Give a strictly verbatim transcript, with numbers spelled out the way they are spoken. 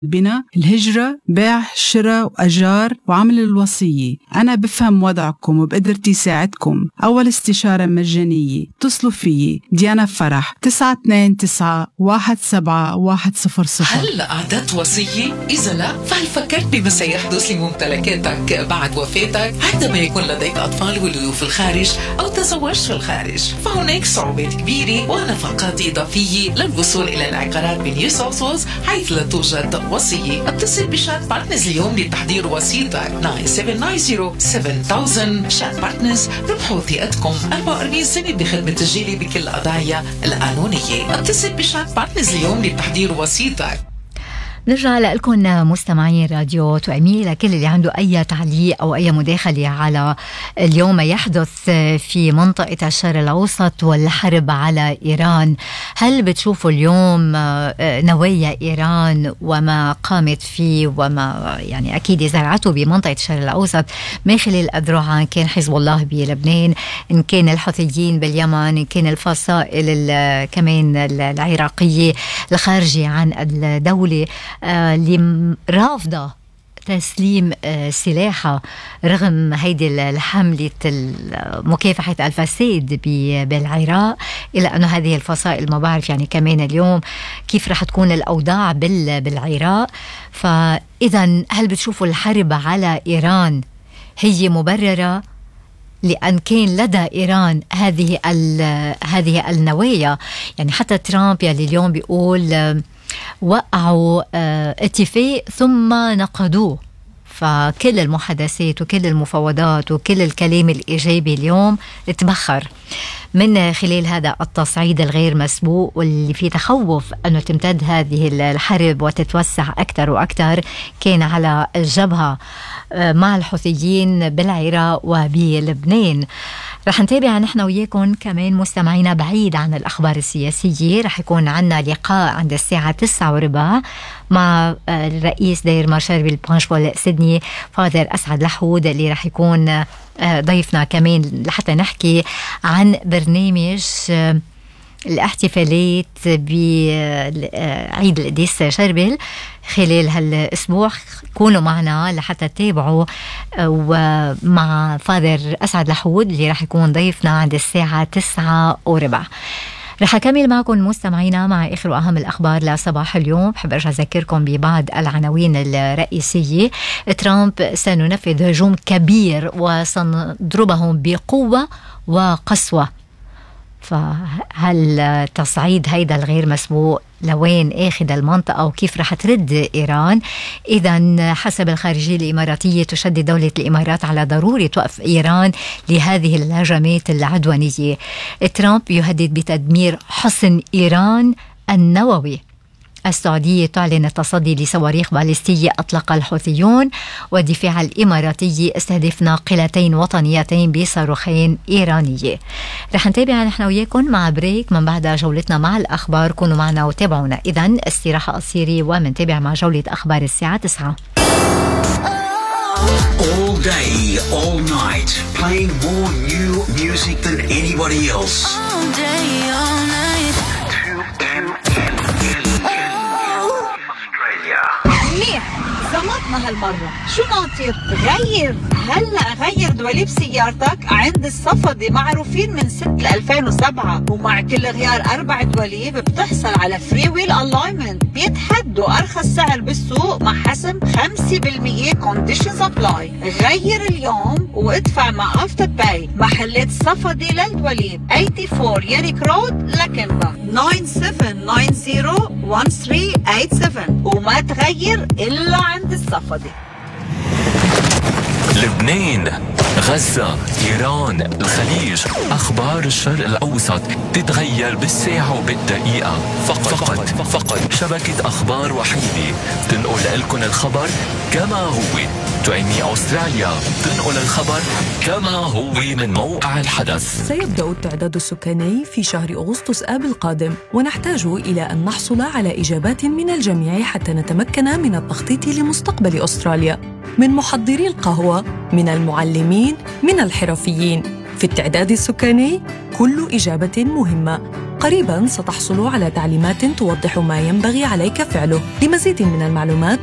البناء، الهجرة، بيع، شراء وأجار وعمل الوصية. أنا بفهم وضعكم وبقدرتي ساعدكم. أول استشارة مجانية. اتصلوا فيي ديانا فرح تسعة اثنين تسعة واحد سبعة واحد صفر صفر. هل أعددت وصية؟ إذا لا، فهل فكرت بما سيحدث لممتلكاتك بعد وفاتك عندما يكون لديك أطفال ولدوا في الخارج أو تزوجت في الخارج؟ فهناك صعوبات كبيرة ونفقات إضافية للوصول إلى العقارات بنيو ساوث ويلز حيث لا توجد وصية. اتصل بشات بارتنرز اليوم لتحضير وصيتك تسعة سبعة تسعة صفر سبعة ألف. شات بارتنرز ربحوا ثقتكم أربعة وأربعين سنة بخدمة تسجيلي بكل القضايا القانونية. اتصل بشات بارتنرز اليوم لتحضير وصيتك. نرجع لكم مستمعين راديو توأمي. لكل اللي عنده أي تعليق أو أي مداخلة على اليوم يحدث في منطقة الشرق الأوسط والحرب على إيران، هل بتشوفوا اليوم نوايا إيران وما قامت فيه وما يعني أكيد زرعته بمنطقة الشرق الأوسط من خلال الأذرع، إن كان حزب الله بلبنان، إن كان الحوثيين باليمن، إن كان الفصائل كمان العراقية الخارجة عن الدولة اللي رافضة تسليم سلاحها رغم هيدي الحملة مكافحة الفساد بالعراق، إلى أنه هذه الفصائل ما بعرف يعني كمان اليوم كيف رح تكون الأوضاع بالعراق. فإذا هل بتشوفوا الحرب على إيران هي مبررة؟ لأن كان لدى إيران هذه هذه النوايا. يعني حتى ترامب يلي اليوم بيقول وقعوا اتفاق ثم نقضوه، فكل المحادثات وكل المفاوضات وكل الكلام الإيجابي اليوم اتبخر من خلال هذا التصعيد الغير مسبوق، واللي في تخوف أنه تمتد هذه الحرب وتتوسع أكثر وأكثر. كان على الجبهة مع الحوثيين بالعراق وبلبنان. رح نتابع نحن وياكم كمان مستمعينا بعيد عن الأخبار السياسية. رح يكون عنا لقاء عند الساعة تسعة وربع مع الرئيس دير مارشال بالبانشبول سيدني فاذر أسعد لحود، اللي رح يكون ضيفنا كمان لحتى نحكي عن برنامج الاحتفالات بعيد القديس شربل خلال هالأسبوع. كونوا معنا لحتى تتابعوا ومع فاذر أسعد لحود اللي راح يكون ضيفنا عند الساعة تسعة وربع. رح أكمل معكم مستمعينا مع آخر وأهم الأخبار لصباح اليوم. بحب أرجع أذكركم ببعض العناوين الرئيسية. ترامب سننفذ هجوم كبير وسنضربهم بقوة وقسوة. فهل تصعيد هيدا الغير مسبوق لوين اخذ المنطقة وكيف رح ترد إيران؟ إذن حسب الخارجية الإماراتية تشدد دولة الإمارات على ضرورة وقف إيران لهذه الهجمات العدوانية. ترامب يهدد بتدمير حصن إيران النووي. السعودية تعلن التصدي لصواريخ باليستية أطلق الحوثيون، والدفاع الإماراتي استهدف ناقلتين وطنيتين بصاروخين إيرانية. رح نتابع نحن وياكم مع بريك، من بعد جولتنا مع الأخبار. كونوا معنا وتابعونا. إذن استراحة قصيرة ومنتابع مع جولة أخبار الساعة تسعة. All day, all night, playing more new music than anybody else. All day, all night. زمطنا هالمرة. شو ناطر؟ غير هلأ غير دواليب سيارتك عند الصفدي، معروفين من سنة ألفين وسبعة، ومع كل غيار أربع دواليب بتحصل على فري ويل ألاينمنت، بيتحدوا أرخص سعر بالسوق مع حسم خمسة بالمية كونديشنز أبلاي. غير اليوم وادفع مع أفتر باي. محلات الصفدي للدواليب أربعة وثمانين ياريك رود لكنبا تسعة سبعة تسعة صفر واحد ثلاثة ثمانية سبعة، وما تغير إلا عند الصفدي. لبنان، غزة، إيران، الخليج، أخبار الشرق الأوسط تتغير بالساعة وبالدقيقة. فقط فقط, فقط شبكة أخبار وحيدة تنقل لكم الخبر كما هو. توأمي أستراليا تنقل الخبر كما هو من موقع الحدث. سيبدأ التعداد السكاني في شهر أغسطس آب القادم، ونحتاج إلى أن نحصل على إجابات من الجميع حتى نتمكن من التخطيط لمستقبل أستراليا، من محضري القهوة، من المعلمين، من الحرفيين. في التعداد السكاني كل إجابة مهمة. قريباً ستحصل على تعليمات توضح ما ينبغي عليك فعله. لمزيد من المعلومات